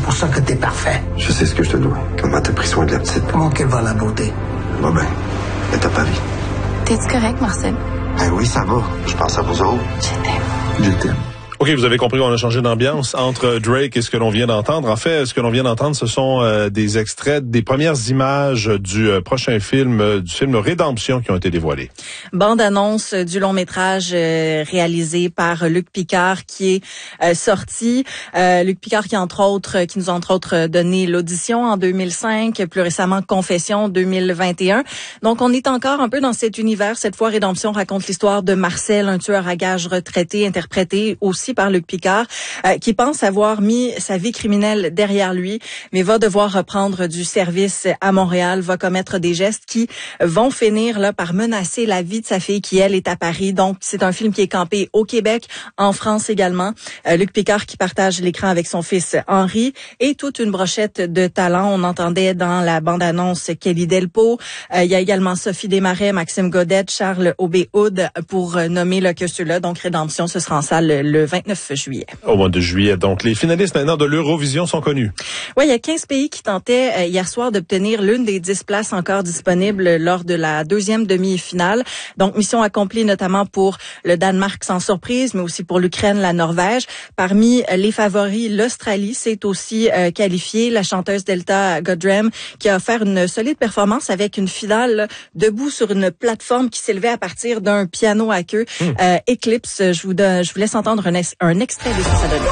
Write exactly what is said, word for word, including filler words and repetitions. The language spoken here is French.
pour ça que t'es parfait. Je sais ce que je te dois. Comment t'as pris soin de la petite. Comment qu'elle va, la beauté? Va bien. Elle t'a pas vu. T'es-tu correct, Marcel? Ben oui, ça va. Je pense à vous autres. Je t'aime. Je t'aime. OK, vous avez compris, on a changé d'ambiance entre Drake et ce que l'on vient d'entendre. En fait, ce que l'on vient d'entendre, ce sont euh, des extraits des premières images du euh, prochain film, euh, du film Rédemption qui ont été dévoilées. Bande-annonce du long-métrage euh, réalisé par Luc Picard qui est euh, sorti. Euh, Luc Picard qui, entre autres, qui nous a, entre autres, donné l'audition en deux mille cinq, plus récemment Confession deux mille vingt et un. Donc, on est encore un peu dans cet univers. Cette fois, Rédemption raconte l'histoire de Marcel, un tueur à gages retraité, interprété aussi par Luc Picard, euh, qui pense avoir mis sa vie criminelle derrière lui, mais va devoir reprendre du service à Montréal, va commettre des gestes qui vont finir là par menacer la vie de sa fille qui, elle, est à Paris. Donc, c'est un film qui est campé au Québec, en France également. Euh, Luc Picard qui partage l'écran avec son fils Henri et toute une brochette de talents. On entendait dans la bande-annonce Kelly Delpo. Euh, il y a également Sophie Desmarais, Maxime Godette, Charles Aubé-Hood pour euh, nommer là, que ceux-là. Donc, Rédemption, ce sera en salle le, le vingt-neuf juillet. Au mois de juillet. Donc, les finalistes maintenant de l'Eurovision sont connus. Oui, il y a quinze pays qui tentaient euh, hier soir d'obtenir l'une des dix places encore disponibles lors de la deuxième demi-finale. Donc, mission accomplie notamment pour le Danemark sans surprise, mais aussi pour l'Ukraine, la Norvège. Parmi les favoris, l'Australie s'est aussi euh, qualifiée. La chanteuse Delta Goddard qui a offert une solide performance avec une finale là, debout sur une plateforme qui s'élevait à partir d'un piano à queue. Mmh. Euh, Eclipse, je vous, donne, je vous laisse entendre un, un extrait de ce que ça donnait.